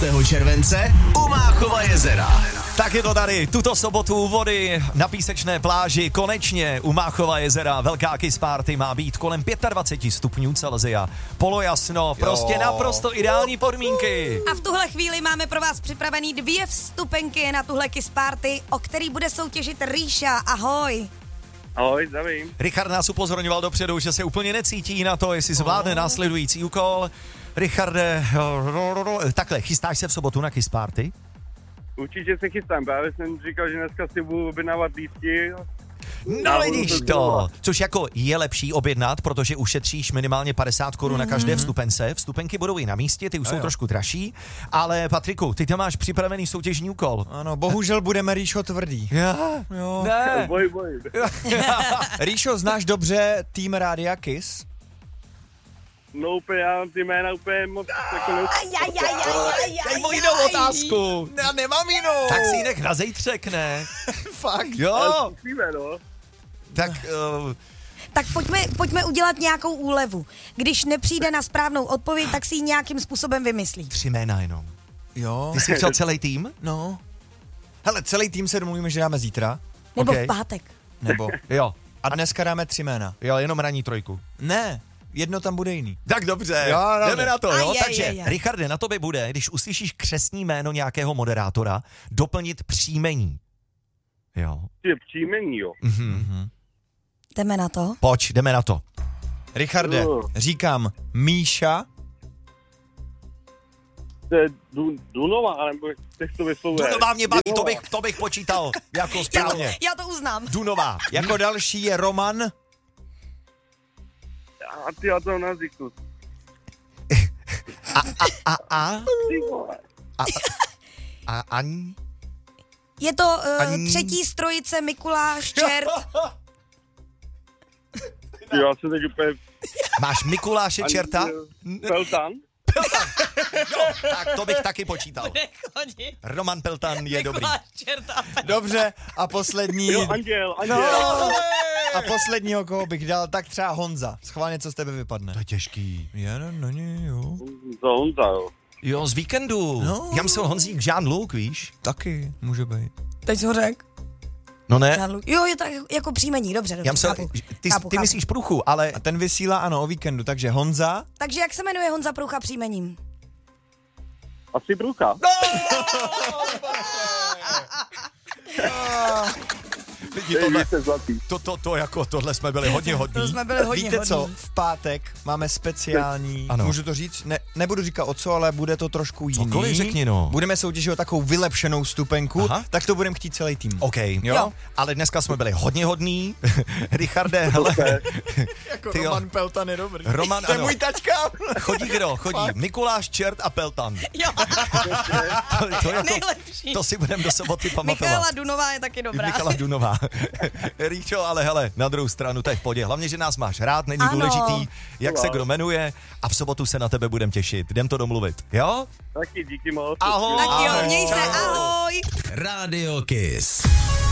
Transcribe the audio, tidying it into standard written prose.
července u Máchova jezera. Tak je to tady, tuto sobotu u vody na písečné pláži, konečně u Máchova jezera. Velká kiss party má být kolem 25 stupňů Celsia. Polojasno, prostě naprosto ideální podmínky. A v tuhle chvíli máme pro vás připravený 2 vstupenky na tuhle kiss party, o který bude soutěžit Ríša. Ahoj. Ahoj, zdravím. Richard nás upozorňoval dopředu, že se úplně necítí na to, jestli zvládne následující úkol. Richarde, takhle, chystáš se v sobotu na kiss party? Určitě se chystám, právě jsem říkal, že dneska si budu objednávat lístky. No vidíš to, což jako je lepší objednat, protože ušetříš minimálně 50 Kč na každé vstupence. Vstupenky budou i na místě, ty už jsou trošku dražší, ale Patriku, ty tam máš připravený soutěžní úkol. Ano, bohužel budeme, Ríšo, tvrdý. Jo. Ne. Boj. Ríšo, znáš dobře tým Rádia Kiss? No úplně, já mám ty jména úplně moc jako Dej mu jinou otázku. Já nemám jinou. Tak si ji nech na zejtřek, ne? Fakt. Jo. zkusíme, no. Tak Tak pojďme udělat nějakou úlevu. Když nepřijde na správnou odpověď, tak si ji nějakým způsobem vymyslí. 3 jména jenom. Jo. Ty jsi chtěl celý tým? No. Hele, celý tým se domluvíme, že dáme zítra. Nebo Okay. v pátek. Nebo. Jo. A dneska dáme 3 jména. Jo, jenom ranní trojku. Ne, jedno tam bude jiný. Tak dobře, Jo, dobře. jdeme na to, jo? Aj. Takže, Richarde, na tobě bude, když uslyšíš křestní jméno nějakého moderátora, doplnit příjmení. Jo. Je příjmení, jo. Jdeme na to. Pojď, jdeme na to. Richarde, říkám Míša. To je Dunova, nebo jak to vyslovuje? Dunová mě baví, to bych počítal jako správně. Já to uznám. Dunová. Jako další je Roman. A ty, já to nazvyknu. A Ani? Je to Ani- třetí z trojice Mikuláš, Čert. Ty, já jsem tak úplně... Máš Mikuláše Čerta? Peltan. Tak to bych taky počítal. Roman Peltan je dobrý. Dobře, a poslední. Jo, Anděl. A posledního, koho bych dal, tak třeba Honza. Schválně, co z tebe vypadne. To je těžký. Jo. Za Honza, jo. Jo, z víkendu. No. Já myslel Honzík Jean-Luc, víš? Taky, může být. Teď jsi ho řekl. No ne, Jo, je to jako příjmení, dobře. já myslel, chápu. ty Chápu. myslíš Pruchu, ale A ten vysílá, ano, o víkendu, takže Honza. Takže jak se jmenuje Honza Prucha příjmením? Asi Brucha. lidi, tohle, Jste zlatý. tohle jsme byli hodně hodní. To jsme byli hodně Víte co, hodní. v pátek máme speciální, Ano. můžu to říct, nebudu říkat o co, ale bude to trošku jiný. Cokoliv řekni, no. Budeme soutěžit o takovou vylepšenou stupenku, Aha. tak to budeme chtít celý tým. OK, Jo? ale dneska jsme byli hodně hodní. Richarde, hele. Jako Ty jo. Roman Peltan je dobrý. Roman, To je ano. můj tačka. Chodí kdo? Chodí Mikuláš, Čert a Peltan. Jo, nejlepší. To si budeme do soboty pamatovat. Michaela Dunová je taky dobrá. Michala Dunová. Ríčo, ale hele, na druhou stranu, to je v podě. Hlavně, že nás máš rád, není Ano. důležitý, jak se kdo jmenuje a v sobotu se na tebe budem těšit. Jdem to domluvit, jo? Taky díky moc. Ahoj. Tak jo, měj se, ahoj. Radio Kiss.